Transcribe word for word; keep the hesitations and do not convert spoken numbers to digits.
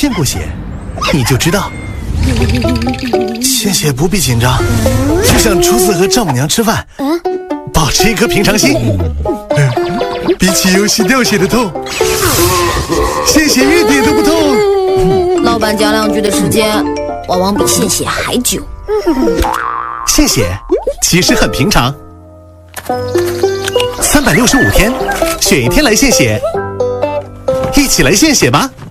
献过血，你就知道，献血不必紧张，就像初次和丈母娘吃饭，保持一颗平常心。比起游戏掉血的痛，献血一点都不痛。 老板讲两句的时间，往往比献血还久。 献血其实很平常，三百六十五天，选一天来献血，一起来献血吧。